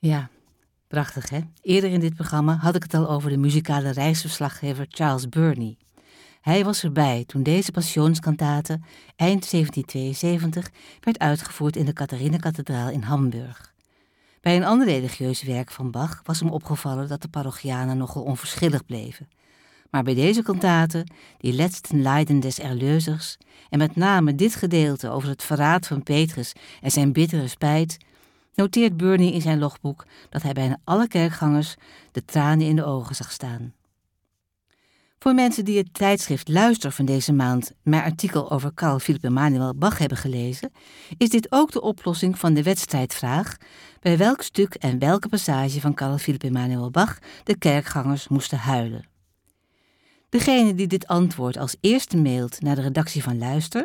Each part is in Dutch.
Ja, prachtig hè? Eerder in dit programma had ik het al over de muzikale reisverslaggever Charles Burney. Hij was erbij toen deze passionskantate eind 1772 werd uitgevoerd in de Catharinenkathedraal in Hamburg. Bij een ander religieus werk van Bach was hem opgevallen dat de parochianen nogal onverschillig bleven. Maar bij deze kantate, die Letzten Leiden des Erlösers, en met name dit gedeelte over het verraad van Petrus en zijn bittere spijt, noteert Burney in zijn logboek dat hij bijna alle kerkgangers de tranen in de ogen zag staan. Voor mensen die het tijdschrift Luister van deze maand mijn artikel over Carl Philipp Emanuel Bach hebben gelezen, is dit ook de oplossing van de wedstrijdvraag bij welk stuk en welke passage van Carl Philipp Emanuel Bach de kerkgangers moesten huilen. Degene die dit antwoord als eerste mailt naar de redactie van Luister,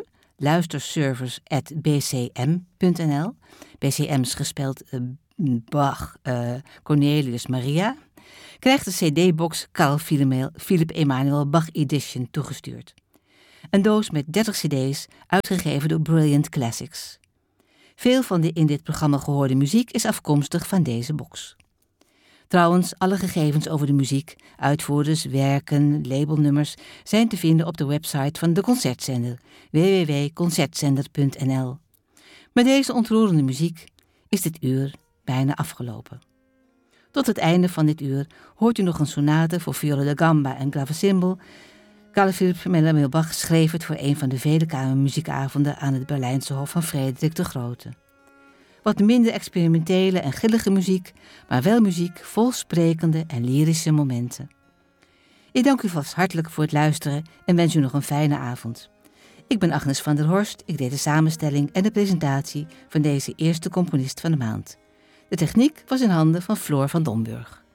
luisterservice@bcm.nl, BCM is gespeld Bach, Cornelius Maria, krijgt de cd-box Carl Philipp Emanuel Bach Edition toegestuurd. Een doos met 30 cd's, uitgegeven door Brilliant Classics. Veel van de in dit programma gehoorde muziek is afkomstig van deze box. Trouwens, alle gegevens over de muziek, uitvoerders, werken, labelnummers zijn te vinden op de website van de Concertzender, www.concertzender.nl. Met deze ontroerende muziek is dit uur bijna afgelopen. Tot het einde van dit uur hoort u nog een sonate voor viola da gamba en clavecimbal. Carl Philipp Emanuel Bach schreef het voor een van de vele kamermuziekavonden aan het Berlijnse Hof van Frederik de Grote. Wat minder experimentele en grillige muziek, maar wel muziek vol sprekende en lyrische momenten. Ik dank u vast hartelijk voor het luisteren en wens u nog een fijne avond. Ik ben Agnes van der Horst, ik deed de samenstelling en de presentatie van deze eerste componist van de maand. De techniek was in handen van Floor van Domburg.